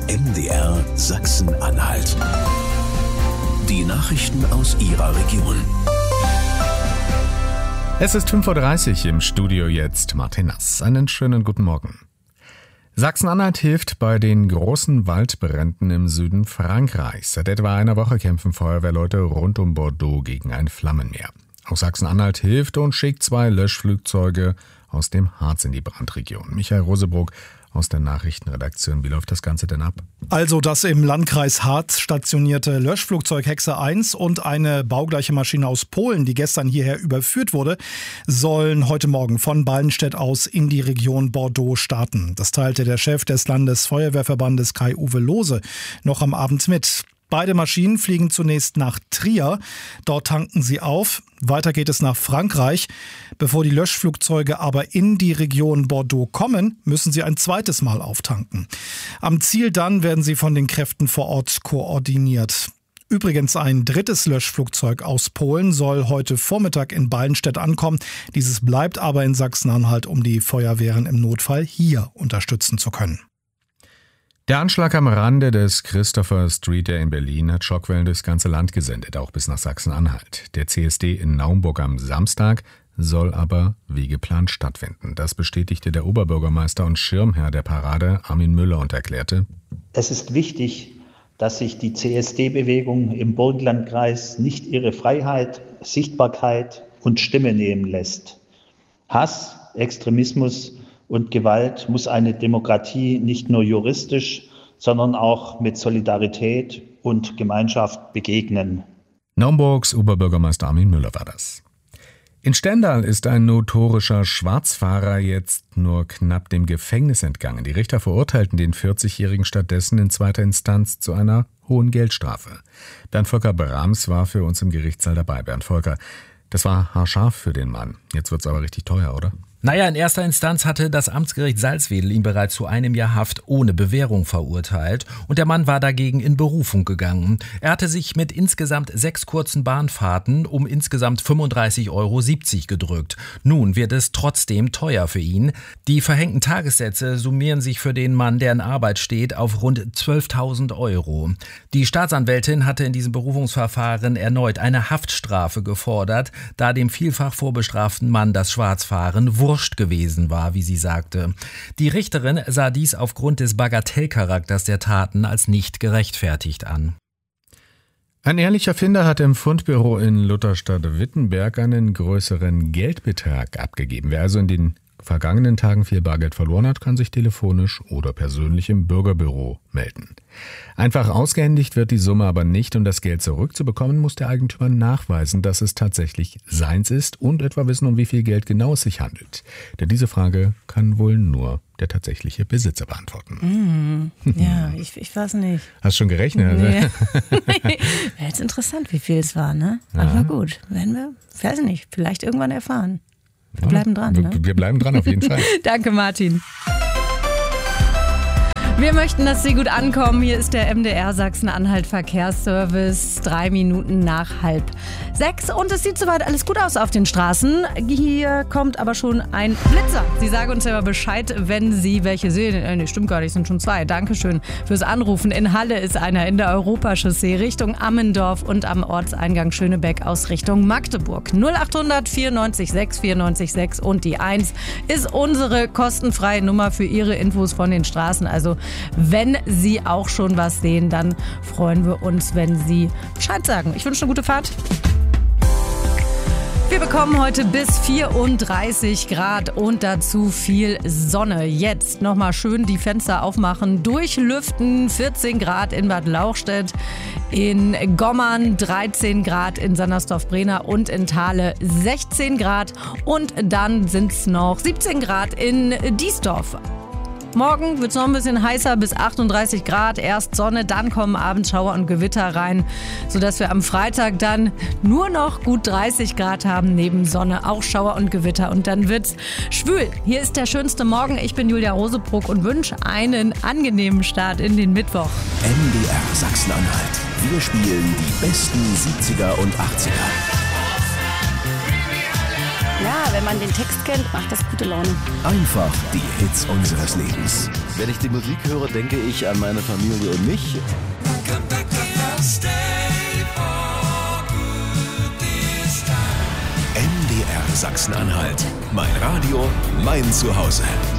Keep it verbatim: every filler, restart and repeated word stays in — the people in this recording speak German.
M D R Sachsen-Anhalt. Die Nachrichten aus Ihrer Region. Es ist fünf Uhr dreißig, im Studio jetzt Martin Nass. Einen schönen guten Morgen. Sachsen-Anhalt hilft bei den großen Waldbränden im Süden Frankreichs. Seit etwa einer Woche kämpfen Feuerwehrleute rund um Bordeaux gegen ein Flammenmeer. Auch Sachsen-Anhalt hilft und schickt zwei Löschflugzeuge aus dem Harz in die Brandregion. Michael Rosebruck aus der Nachrichtenredaktion. Wie läuft das Ganze denn ab? Also das im Landkreis Harz stationierte Löschflugzeug Hexe eins und eine baugleiche Maschine aus Polen, die gestern hierher überführt wurde, sollen heute Morgen von Ballenstedt aus in die Region Bordeaux starten. Das teilte der Chef des Landesfeuerwehrverbandes Kai-Uwe Lohse noch am Abend mit. Beide Maschinen fliegen zunächst nach Trier. Dort tanken sie auf. Weiter geht es nach Frankreich. Bevor die Löschflugzeuge aber in die Region Bordeaux kommen, müssen sie ein zweites Mal auftanken. Am Ziel dann werden sie von den Kräften vor Ort koordiniert. Übrigens ein drittes Löschflugzeug aus Polen soll heute Vormittag in Ballenstedt ankommen. Dieses bleibt aber in Sachsen-Anhalt, um die Feuerwehren im Notfall hier unterstützen zu können. Der Anschlag am Rande des Christopher Street Day in Berlin hat Schockwellen durchs ganze Land gesendet, auch bis nach Sachsen-Anhalt. Der C S D in Naumburg am Samstag soll aber wie geplant stattfinden. Das bestätigte der Oberbürgermeister und Schirmherr der Parade, Armin Müller, und erklärte: Es ist wichtig, dass sich die C S D-Bewegung im Burgenlandkreis nicht ihre Freiheit, Sichtbarkeit und Stimme nehmen lässt. Hass, Extremismus und Gewalt muss eine Demokratie nicht nur juristisch, sondern auch mit Solidarität und Gemeinschaft begegnen. Naumburgs Oberbürgermeister Armin Müller war das. In Stendal ist ein notorischer Schwarzfahrer jetzt nur knapp dem Gefängnis entgangen. Die Richter verurteilten den vierzigjährigen stattdessen in zweiter Instanz zu einer hohen Geldstrafe. Bernd Volker Brahms war für uns im Gerichtssaal dabei. Bernd Volker, das war haarscharf für den Mann. Jetzt wird's aber richtig teuer, oder? Naja, in erster Instanz hatte das Amtsgericht Salzwedel ihn bereits zu einem Jahr Haft ohne Bewährung verurteilt und der Mann war dagegen in Berufung gegangen. Er hatte sich mit insgesamt sechs kurzen Bahnfahrten um insgesamt fünfunddreißig Euro siebzig gedrückt. Nun wird es trotzdem teuer für ihn. Die verhängten Tagessätze summieren sich für den Mann, der in Arbeit steht, auf rund zwölftausend Euro. Die Staatsanwältin hatte in diesem Berufungsverfahren erneut eine Haftstrafe gefordert, da dem vielfach vorbestraften Mann das Schwarzfahren wurscht gewesen war, wie sie sagte. Die Richterin sah dies aufgrund des Bagatellcharakters der Taten als nicht gerechtfertigt an. Ein ehrlicher Finder hat im Fundbüro in Lutherstadt-Wittenberg einen größeren Geldbetrag abgegeben. Wer also in den vergangenen Tagen viel Bargeld verloren hat, kann sich telefonisch oder persönlich im Bürgerbüro melden. Einfach ausgehändigt wird die Summe aber nicht. Um das Geld zurückzubekommen, muss der Eigentümer nachweisen, dass es tatsächlich seins ist und etwa wissen, um wie viel Geld genau es sich handelt. Denn diese Frage kann wohl nur der tatsächliche Besitzer beantworten. Mm, ja, ich, ich weiß nicht. Hast schon gerechnet? Nee. Wäre jetzt interessant, wie viel es war, ne? Ja. Aber gut, werden wir, weiß nicht, vielleicht irgendwann erfahren. Wir bleiben dran. Wir, ne? wir bleiben dran, auf jeden Fall. Danke, Martin. Wir möchten, dass Sie gut ankommen. Hier ist der M D R Sachsen-Anhalt Verkehrsservice. Drei Minuten nach halb sechs. Und es sieht soweit alles gut aus auf den Straßen. Hier kommt aber schon ein Blitzer. Sie sagen uns ja Bescheid, wenn Sie welche sehen. Äh, nee, stimmt gar nicht, es sind schon zwei. Dankeschön fürs Anrufen. In Halle ist einer in der Europachaussee Richtung Ammendorf und am Ortseingang Schönebeck aus Richtung Magdeburg. null achthundert vierundneunzig sechs vierundneunzig sechs und die eins ist unsere kostenfreie Nummer für Ihre Infos von den Straßen. Also wenn Sie auch schon was sehen, dann freuen wir uns, wenn Sie Bescheid sagen. Ich wünsche eine gute Fahrt. Wir bekommen heute bis vierunddreißig Grad und dazu viel Sonne. Jetzt nochmal schön die Fenster aufmachen, durchlüften. vierzehn Grad in Bad Lauchstädt, in Gommern dreizehn Grad, in Sandersdorf-Brenner und in Thale sechzehn Grad. Und dann sind es noch siebzehn Grad in Diesdorf. Morgen wird es noch ein bisschen heißer, bis achtunddreißig Grad. Erst Sonne, dann kommen abends Schauer und Gewitter rein, sodass wir am Freitag dann nur noch gut dreißig Grad haben, neben Sonne auch Schauer und Gewitter. Und dann wird's schwül. Hier ist der schönste Morgen. Ich bin Julia Rosebruck und wünsche einen angenehmen Start in den Mittwoch. M D R Sachsen-Anhalt. Wir spielen die besten siebziger und achtziger. Ja, wenn man den Text kennt, macht das gute Laune. Einfach die Hits unseres Lebens. Wenn ich die Musik höre, denke ich an meine Familie und mich. M D R Sachsen-Anhalt. Mein Radio, mein Zuhause.